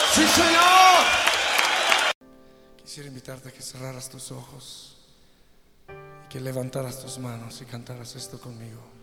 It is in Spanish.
¡Sí, Señor! Quisiera invitarte a que cerraras tus ojos y que levantaras tus manos y cantaras esto conmigo.